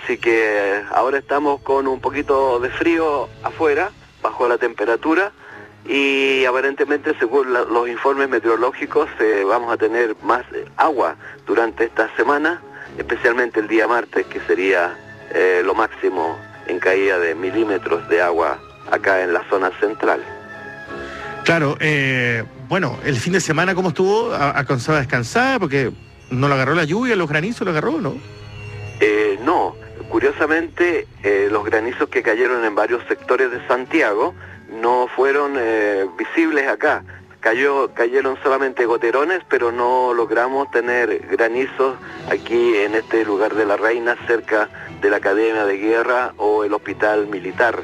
Así que ahora estamos con un poquito de frío afuera, bajo la temperatura, y aparentemente, según los informes meteorológicos, vamos a tener más agua durante esta semana, especialmente el día martes, que sería lo máximo en caída de milímetros de agua acá en la zona central. Claro, bueno, el fin de semana, ¿cómo estuvo? ¿Alcanzó a descansar? Porque no lo agarró la lluvia, los granizos lo agarró, ¿no? No, curiosamente los granizos que cayeron en varios sectores de Santiago no fueron visibles acá. Cayeron solamente goterones, pero no logramos tener granizos aquí en este lugar de La Reina, cerca de la Academia de Guerra o el Hospital Militar,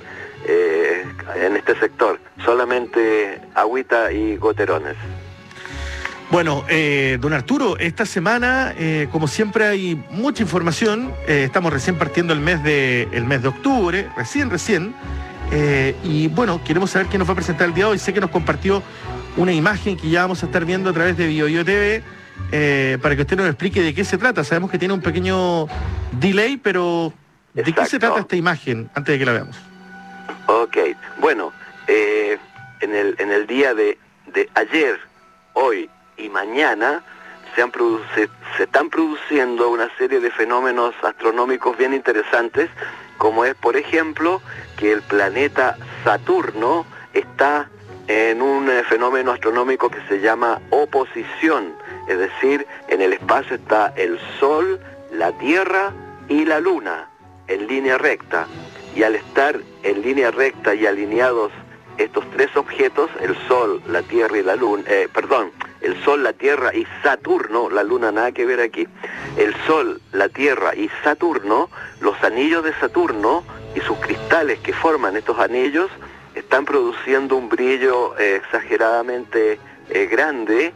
en este sector. Solamente agüita y goterones. Bueno, don Arturo, esta semana, como siempre, hay mucha información. Estamos recién partiendo el mes de octubre, recién. Y bueno, queremos saber qué nos va a presentar el día de hoy. Sé que nos compartió una imagen que ya vamos a estar viendo a través de BioBio TV, para que usted nos explique de qué se trata. Sabemos que tiene un pequeño delay, pero ¿de Exacto. qué se trata esta imagen antes de que la veamos? Ok, bueno, en el día de ayer, hoy y mañana se están produciendo una serie de fenómenos astronómicos bien interesantes, como es, por ejemplo, que el planeta Saturno está en un fenómeno astronómico que se llama oposición, es decir, en el espacio está el Sol, la Tierra y la Luna en línea recta, y al estar en línea recta y alineados estos tres objetos, el Sol, la Tierra y la Luna, el Sol, la Tierra y Saturno, la Luna nada que ver aquí, el Sol, la Tierra y Saturno, los anillos de Saturno y sus cristales que forman estos anillos están produciendo un brillo exageradamente grande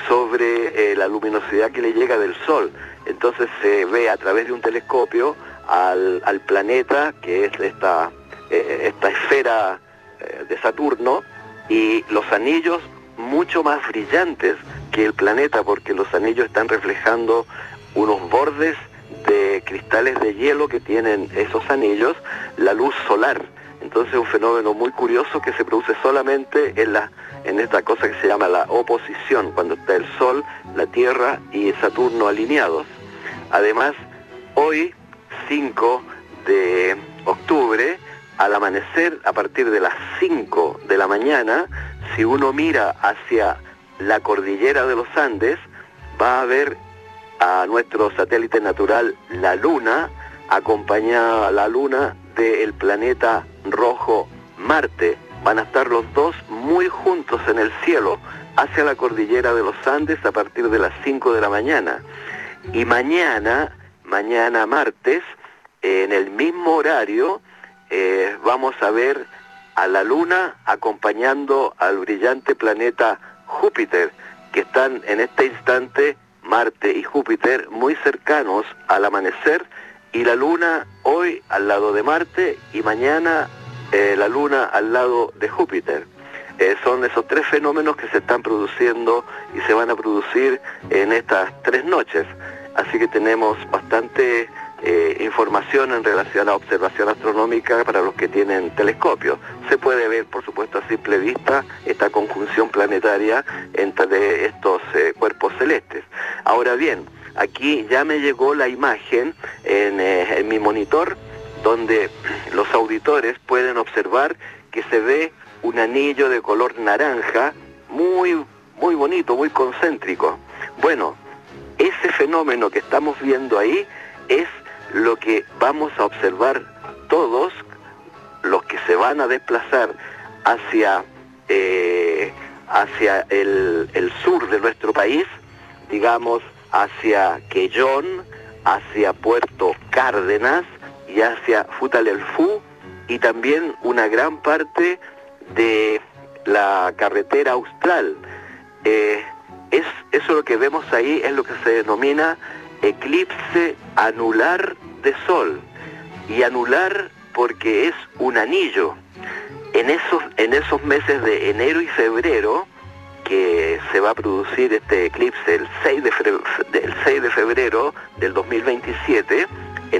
sobre la luminosidad que le llega del Sol. Entonces se ve a través de un telescopio al planeta, que es esta esfera de Saturno, y los anillos mucho más brillantes que el planeta, porque los anillos están reflejando unos bordes de cristales de hielo que tienen esos anillos, la luz solar. Entonces es un fenómeno muy curioso que se produce solamente en esta cosa que se llama la oposición, cuando está el Sol, la Tierra y Saturno alineados. Además, hoy, 5 de octubre, al amanecer, a partir de las 5 de la mañana, si uno mira hacia la cordillera de los Andes, va a ver a nuestro satélite natural, la Luna, acompañada a la Luna del planeta rojo Marte. Van a estar los dos muy juntos en el cielo, hacia la cordillera de los Andes, a partir de las 5 de la mañana. Y mañana martes, en el mismo horario, vamos a ver a la Luna acompañando al brillante planeta Júpiter, que están en este instante, Marte y Júpiter, muy cercanos al amanecer, y la Luna hoy al lado de Marte y mañana la Luna al lado de Júpiter. Son esos tres fenómenos que se están produciendo y se van a producir en estas 3 noches. Así que tenemos bastante información en relación a la observación astronómica para los que tienen telescopios. Se puede ver, por supuesto, a simple vista esta conjunción planetaria entre estos cuerpos celestes. Ahora bien, aquí ya me llegó la imagen en mi monitor, donde los auditores pueden observar que se ve un anillo de color naranja muy, muy bonito, muy concéntrico. Bueno, ese fenómeno que estamos viendo ahí es lo que vamos a observar todos los que se van a desplazar hacia el sur de nuestro país, digamos hacia Quellón, hacia Puerto Cárdenas y hacia Futalelfú, y también una gran parte de la carretera austral. Eso lo que vemos ahí es lo que se denomina eclipse anular de Sol, y anular porque es un anillo. En esos meses de enero y febrero que se va a producir este eclipse, el 6 de febrero del 2027,